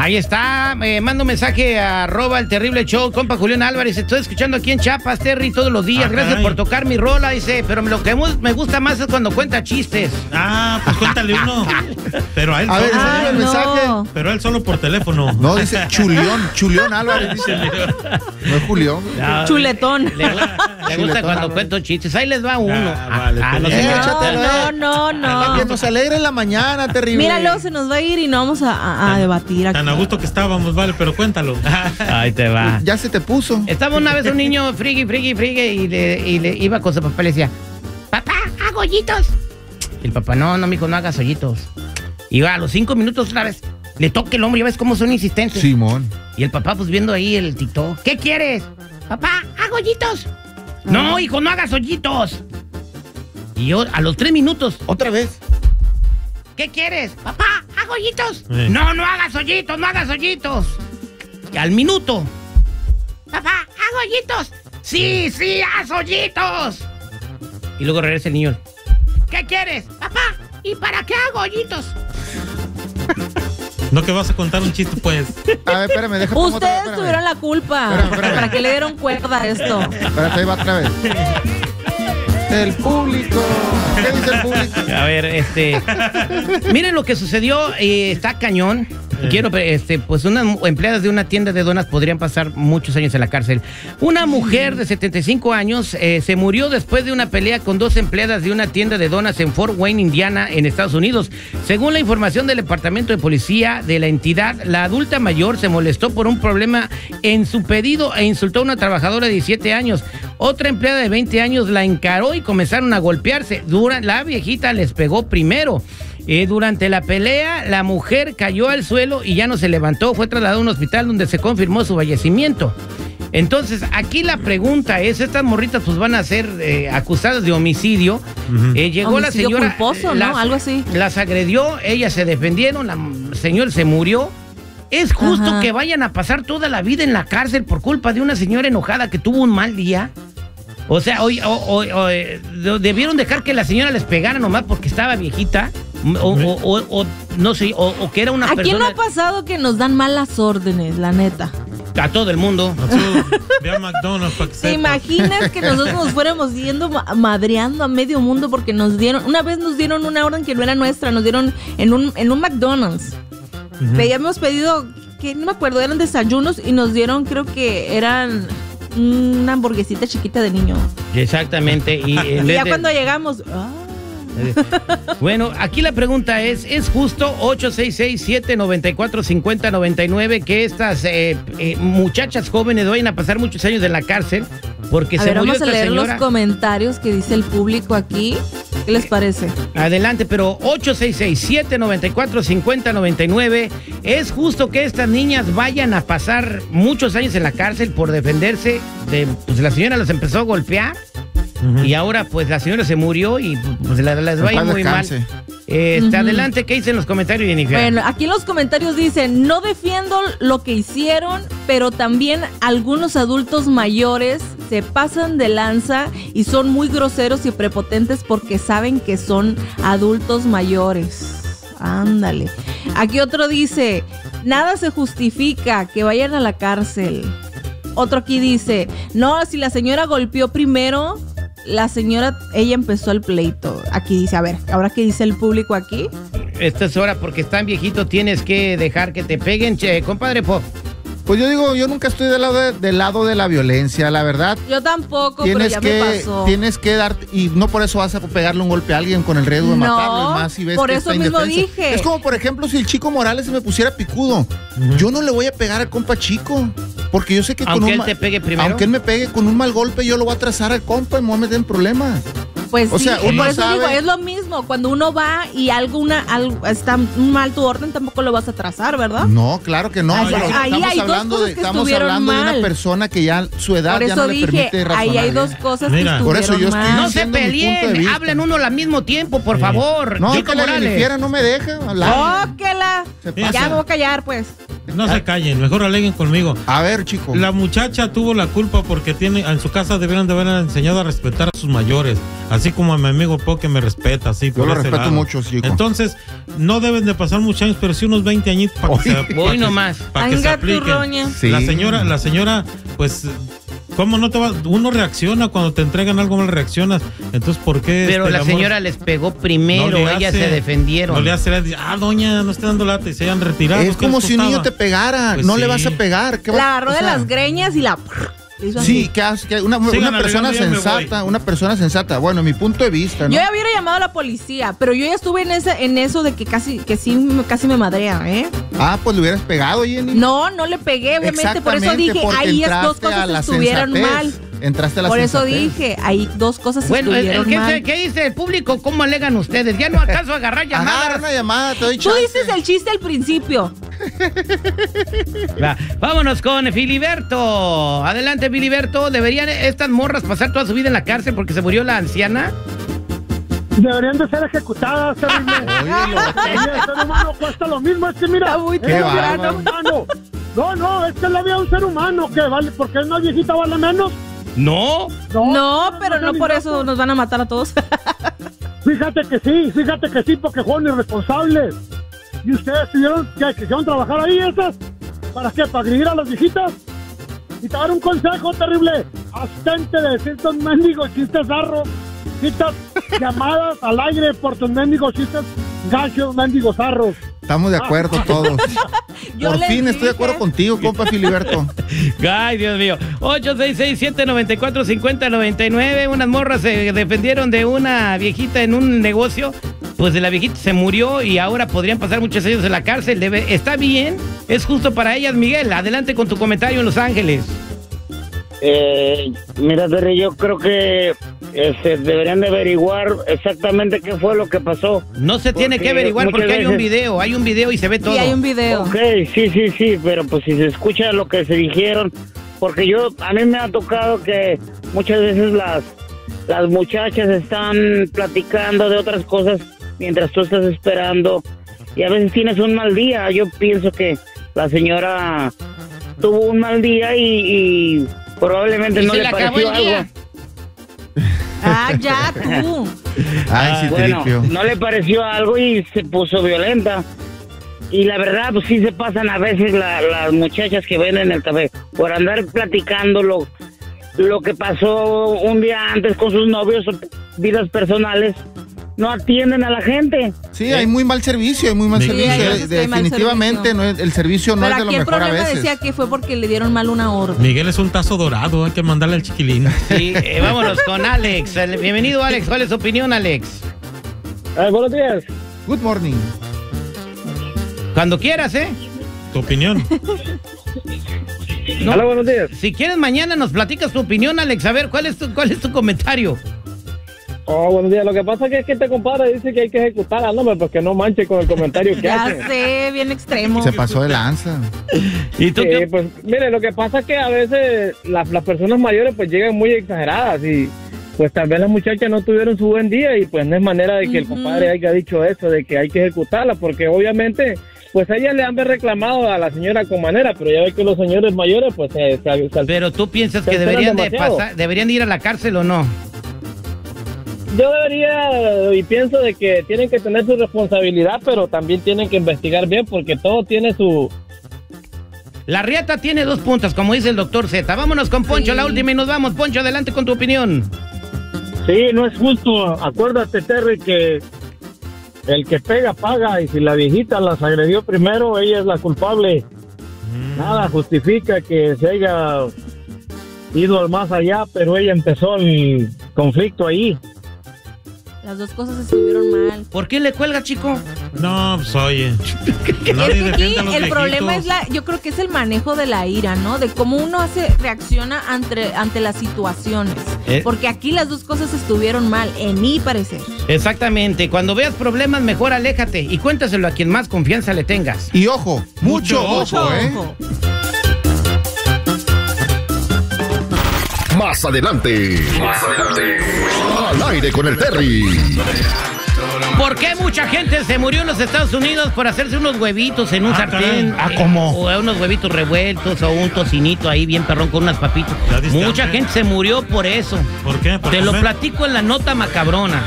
Ahí está, manda un mensaje a @el terrible show, compa Julián Álvarez. Estoy escuchando aquí en Chiapas, Terry, todos los días. Gracias por tocar mi rola, dice. Pero lo que me gusta más es cuando cuenta chistes. Pues cuéntale uno. Pero a él solo. A ver, el mensaje. Pero a él solo por teléfono. No, dice Chulión Álvarez, dice. No es Julián. No, Chuletón. Le gusta cuando cuento chistes. Ahí les va uno. No. Que nos alegre en la mañana, terrible. Mira, luego se nos va a ir y no vamos a debatir aquí. Tan a gusto que estábamos, vale, pero cuéntalo. Ahí te va. Ya se te puso. Estaba una vez un niño frigui y le iba con su papá y le decía, papá, hago hoyitos. Y el papá, no, mijo, no hagas hoyitos. Y va a los 5 minutos otra vez. Le toca el hombre, ya ves cómo son insistentes. Simón. Y el papá, pues viendo ahí el TikTok. ¿Qué quieres? Papá, hago hoyitos. No, hijo, no hagas hoyitos. Y yo, a los 3 minutos, otra vez. ¿Qué quieres? Papá, hago hoyitos. No hagas hoyitos, no hagas hoyitos. Y al minuto. Papá, hago hoyitos. Sí, haz hoyitos. Y luego regresa el niño. ¿Qué quieres? Papá, ¿y para qué hago hoyitos? No que vas a contar un chiste, pues. A ver, espérame, déjame. Ustedes tuvieron la culpa. Espérame. ¿Para qué le dieron cuerda a esto? Espérate, ahí va otra vez. El público. ¿Qué dice el público? A ver, miren lo que sucedió, está cañón. Quiero, pues unas empleadas de una tienda de donas podrían pasar muchos años en la cárcel. Una mujer de 75 años se murió después de una pelea con 2 empleadas de una tienda de donas en Fort Wayne, Indiana, en Estados Unidos. Según la información del Departamento de Policía de la entidad, la adulta mayor se molestó por un problema en su pedido e insultó a una trabajadora de 17 años. Otra empleada de 20 años la encaró y comenzaron a golpearse. La viejita les pegó primero. Durante la pelea, la mujer cayó al suelo y ya no se llegó. Fue trasladada a un hospital donde se confirmó su fallecimiento. Entonces, aquí la pregunta es, estas morritas pues van a ser acusadas de homicidio. Llegó homicidio la señora culposo, ¿no? Algo así. Las agredió, ellas se defendieron, la señora se murió. ¿Es justo que vayan a pasar toda la vida en la cárcel por culpa de una señora enojada que tuvo un mal día? O sea, debieron dejar que la señora les pegara nomás porque estaba viejita. O no sé, o que era una persona. ¿A quién no ha pasado que nos dan malas órdenes, la neta? A todo el mundo. Ve a McDonald's para que ¿Te imaginas que nosotros nos fuéramos yendo madreando a medio mundo porque una vez nos dieron una orden que no era nuestra, nos dieron en un McDonald's. Habíamos pedido, que no me acuerdo, eran desayunos y nos dieron, creo que eran una hamburguesita chiquita de niño. Exactamente. Y ya cuando llegamos... Bueno, aquí la pregunta ¿es justo 866-794-5099 que estas muchachas jóvenes vayan a pasar muchos años en la cárcel porque se murió esta señora? Vamos a leer los comentarios que dice el público aquí. ¿Qué les parece? Adelante, pero 866-794-5099. ¿Es justo que estas niñas vayan a pasar muchos años en la cárcel por defenderse de, pues la señora los empezó a golpear? Y ahora pues la señora se murió y pues les va a ir muy mal. Adelante, ¿qué dicen los comentarios, Jennifer? Bueno, aquí en los comentarios dicen, no defiendo lo que hicieron, pero también algunos adultos mayores se pasan de lanza y son muy groseros y prepotentes porque saben que son adultos mayores. Ándale. Aquí otro dice, nada se justifica, que vayan a la cárcel. Otro aquí dice, no, si la señora golpeó primero, ella empezó el pleito. Aquí dice, a ver, ¿ahora qué dice el público aquí? Esta es hora porque están viejito, tienes que dejar que te peguen, compadre Pop. Pues yo digo, yo nunca estoy del lado de la violencia, la verdad. Yo tampoco, pero ya me pasó. Tienes que dar, y no por eso vas a pegarle un golpe a alguien con el riesgo de matarlo, y más si ves por que eso está mismo indefenso. dije. Es como, por ejemplo, si el Chico Morales se me pusiera picudo, yo no le voy a pegar al compa Chico, porque yo sé que aunque él te pegue primero. Aunque él me pegue con un mal golpe, yo lo voy a atrasar al compa y me voy a meter en problemas. Pues o sea, sí, por eso digo, es lo mismo. Cuando uno va y algo está mal tu orden, tampoco lo vas a trazar, ¿verdad? No, claro que no. Ahí hay dos cosas que estuvieron mal. De una persona que ya su edad ya no le permite razonar. Ahí hay dos cosas que estuvieron por eso yo mal. No se peleen, hablen uno al mismo tiempo, por favor. No, Chico Morales. No me deja hablar. ¡Óquela! Ya me voy a callar, pues. No se callen, mejor aleguen conmigo. A ver, chico. La muchacha tuvo la culpa porque en su casa debieron de haber enseñado a respetar a sus mayores, así como a mi amigo Po que me respeta, así. Yo lo respeto mucho, chico. Entonces, no deben de pasar muchos años, pero sí unos 20 añitos para que se Voy nomás. para que se apliquen. Sí. La señora, pues, ¿cómo no te va? Uno reacciona cuando te entregan algo, mal reaccionas. Entonces, ¿por qué? Pero la señora les pegó primero, ellas se defendieron. No le hace, doña, no esté dando lata y se hayan retirado. Es como si un niño te pegara, Pues no sí. le vas a pegar. ¿Qué La agarró de las greñas y la... hizo Sí, así. que una persona sensata, una persona sensata. Bueno, mi punto de vista, ¿no? Yo ya hubiera llamado a la policía, pero yo ya estuve en eso de que casi me madrea, ¿eh? Ah, pues le hubieras pegado, Jenny. No le pegué, obviamente, por eso dije, ahí es dos cosas estuvieron mal. Entraste a la Por eso sensatez. dije, ahí dos cosas Bueno, estuvieron mal. ¿qué dice el público? ¿Cómo alegan ustedes? ¿Ya no acaso agarrar llamadas? Agarra una llamada, te doy Tú chance. dices el chiste al principio. Va, vámonos con Filiberto. Adelante, Filiberto. ¿Deberían estas morras pasar toda su vida en la cárcel porque se murió la anciana? Deberían de ser ejecutadas, terrible. El ser humano cuesta lo mismo, es que mira, Está muy es Qué un ser bárbaro. humano. No, es que la vida de un ser humano que vale, porque es más viejita vale menos. No. No, pero no por eso nos van a matar a todos. Fíjate que sí, porque fueron irresponsables. ¿Y ustedes tuvieron que quisieron trabajar ahí esas? ¿Para qué? ¿Para agredir a las viejitas? Y te dar un consejo terrible. Abstente de decir tus mendigos chistes zarros. Quitas llamadas al aire por tus mendigos chistes gachos, mendigos zarros. Estamos de acuerdo todos. Yo Por les fin estoy de dije. acuerdo contigo, compa Filiberto. Ay, Dios mío. 866-794-5099. Unas morras se defendieron de una viejita en un negocio. Pues de la viejita se murió y ahora podrían pasar muchos años en la cárcel. ¿Está bien? ¿Es justo para ellas, Miguel? Adelante con tu comentario en Los Ángeles. Mira, Terry, yo creo que deberían de averiguar exactamente qué fue lo que pasó. No se tiene Porque que averiguar muchas porque hay veces- un video y se ve todo. Sí, hay un video. Ok, sí, pero pues si se escucha lo que se dijeron, porque a mí me ha tocado que muchas veces las muchachas están platicando de otras cosas mientras tú estás esperando y a veces tienes un mal día. Yo pienso que la señora tuvo un mal día y probablemente ¿Y no se le le acabó pareció el día? algo. Ah, ya, tú. Ay, sí, Bueno, Tripio. no le pareció algo y se puso violenta. Y la verdad, pues sí se pasan a veces las muchachas que venden el café por andar platicando lo que pasó un día antes con sus novios o vidas personales. No atienden a la gente. Sí, hay muy mal servicio, Sí, servicio. hay veces que hay mal Definitivamente servicio. el servicio no Pero es de lo aquí el mejor a problema veces. decía que fue porque le dieron mal una orden. Miguel es un tazo dorado, hay que mandarle al chiquilín. Sí, vámonos con Alex. Bienvenido, Alex. ¿Cuál es tu opinión, Alex? Buenos días. Good morning. Cuando quieras, ¿eh? Tu opinión. No. Hola, buenos días. Si quieres, mañana nos platicas tu opinión, Alex. A ver, ¿cuál es tu comentario? Oh, buenos días. Lo que pasa es que este compadre dice que hay que ejecutarla, no, pues que no manche con el comentario que Ya hace. sé, bien extremo. Se pasó de lanza. ¿Y tú qué? Pues mire, lo que pasa es que a veces las personas mayores pues llegan muy exageradas y pues tal vez las muchachas no tuvieron su buen día y pues no es manera de que el compadre haya dicho eso, de que hay que ejecutarla, porque obviamente pues a ella le han reclamado a la señora con manera, pero ya ve que los señores mayores pues Pero tú piensas que se deberían de demasiado. deberían de ir a la cárcel o no? Yo debería y pienso de que tienen que tener su responsabilidad, pero también tienen que investigar bien porque todo tiene su... La riata tiene dos puntas, como dice el doctor Z. Vámonos con Poncho, Sí. la última y nos vamos. Poncho, adelante con tu opinión. Sí, no es justo. Acuérdate, Terry, que el que pega paga y si la viejita las agredió primero, ella es la culpable. Nada justifica que se haya ido al más allá, pero ella empezó el conflicto ahí. Las dos cosas estuvieron mal. ¿Por qué le cuelga, chico? No, pues oye. Es Nadie que aquí defiende a los el problema es viejitos. yo creo que es el manejo de la ira, ¿no? De cómo uno reacciona ante las situaciones. Porque aquí las dos cosas estuvieron mal, en mi parecer. Exactamente. Cuando veas problemas, mejor aléjate y cuéntaselo a quien más confianza le tengas. Y ojo, mucho ojo, ¿eh? Ojo. Más adelante. Al aire con el Terry. ¿Por qué mucha gente se murió en los Estados Unidos por hacerse unos huevitos en un sartén? ¿cómo? O unos huevitos revueltos o un tocinito ahí bien perrón con unas papitas. Mucha gente se murió por eso. ¿Por qué? Te lo platico en la nota macabrona.